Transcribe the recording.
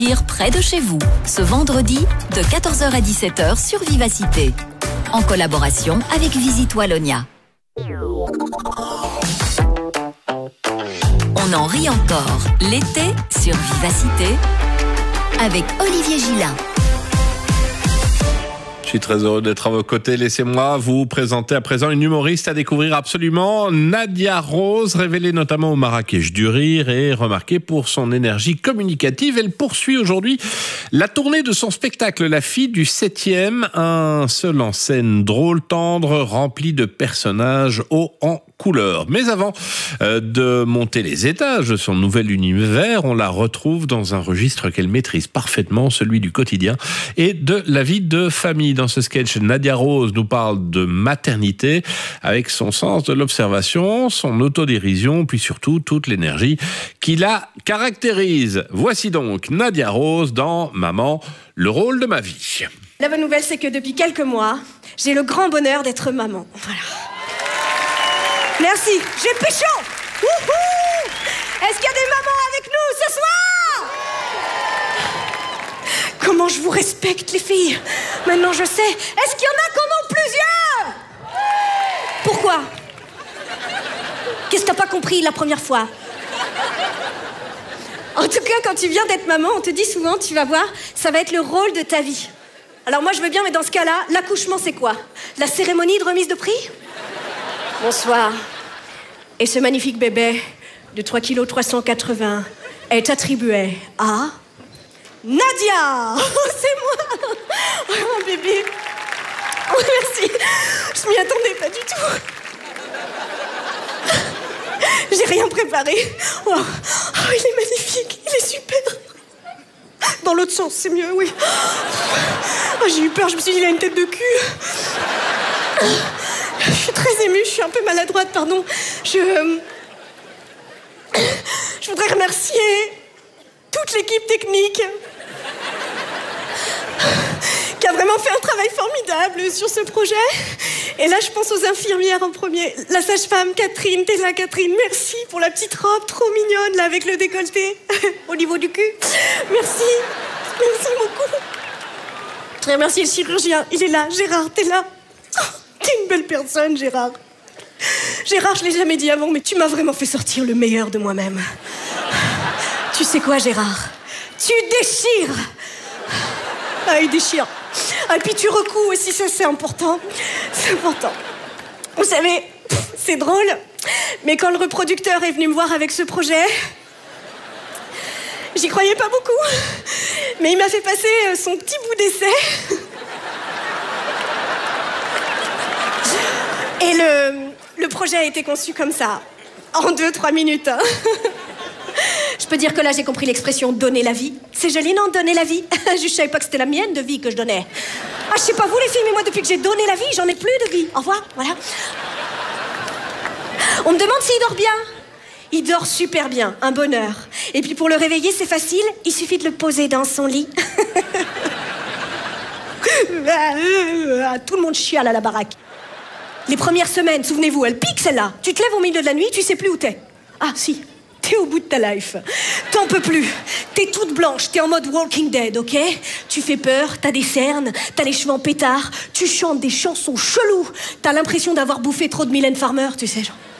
Près de chez vous, ce vendredi de 14h à 17h sur Vivacité, en collaboration avec Visite Wallonia. On en rit encore l'été sur Vivacité avec Olivier Gillin. Je suis très heureux d'être à vos côtés. Laissez-moi vous présenter à présent une humoriste à découvrir absolument, Nadia Rose, révélée notamment au Marrakech du Rire et remarquée pour son énergie communicative. Elle poursuit aujourd'hui la tournée de son spectacle La Fille du 7e, un seul en scène drôle, tendre, rempli de personnages hauts en couleur. Mais avant de monter les étages de son nouvel univers, on la retrouve dans un registre qu'elle maîtrise parfaitement, celui du quotidien et de la vie de famille. Dans ce sketch, Nadia Rose nous parle de maternité avec son sens de l'observation, son autodérision, puis surtout toute l'énergie qui la caractérise. Voici donc Nadia Rose dans Maman, le rôle de ma vie. La bonne nouvelle, c'est que depuis quelques mois, j'ai le grand bonheur d'être maman. Voilà. Merci, j'ai pécho. Wouhou. Est-ce qu'il y a des mamans avec nous ce soir? Comment je vous respecte, les filles. Maintenant, je sais. Est-ce qu'il y en a qui en ont plusieurs? Pourquoi? Qu'est-ce que t'as pas compris la première fois? En tout cas, quand tu viens d'être maman, on te dit souvent, tu vas voir, ça va être le rôle de ta vie. Alors moi, je veux bien, mais dans ce cas-là, l'accouchement, c'est quoi? La cérémonie de remise de prix? Bonsoir. Et ce magnifique bébé de 3,380 kg est attribué à Nadia. Oh, c'est moi. Oh, bébé. Oh, merci. Je m'y attendais pas du tout. J'ai rien préparé. Oh, il est magnifique. Il est super. Dans l'autre sens, c'est mieux, oui. Oh, j'ai eu peur. Je me suis dit, il a une tête de cul. Je suis très émue, je suis un peu maladroite, pardon. Je voudrais remercier toute l'équipe technique qui a vraiment fait un travail formidable sur ce projet. Et là, je pense aux infirmières en premier. La sage-femme Catherine, t'es là, Catherine. Merci pour la petite robe trop mignonne, là, avec le décolleté au niveau du cul. Merci. Merci beaucoup. Je voudrais remercier le chirurgien. Il est là. Gérard, t'es là. T'es une belle personne, Gérard. Gérard, je l'ai jamais dit avant, mais tu m'as vraiment fait sortir le meilleur de moi-même. Tu sais quoi, Gérard? Tu déchires. Ah, il déchire. Ah, et puis tu recoues aussi, ça c'est important. C'est important. Vous savez, c'est drôle, mais quand le reproducteur est venu me voir avec ce projet, j'y croyais pas beaucoup. Mais il m'a fait passer son petit bout d'essai. Et le projet a été conçu comme ça, en 2-3 minutes. Hein. Je peux dire que là, j'ai compris l'expression « donner la vie ». C'est joli, non, donner la vie? Je savais pas que c'était la mienne de vie que je donnais. Ah, je sais pas vous, les filles, mais moi, depuis que j'ai donné la vie, j'en ai plus de vie. Au revoir, voilà. On me demande s'il dort bien. Il dort super bien, un bonheur. Et puis pour le réveiller, c'est facile, il suffit de le poser dans son lit. Tout le monde chiale à la baraque. Les premières semaines, souvenez-vous, elle pique celle-là. Tu te lèves au milieu de la nuit, tu sais plus où t'es. Ah si, t'es au bout de ta life. T'en peux plus. T'es toute blanche, t'es en mode Walking Dead, ok? Tu fais peur, t'as des cernes, t'as les cheveux en pétard, tu chantes des chansons cheloues. T'as l'impression d'avoir bouffé trop de Mylène Farmer, tu sais, genre.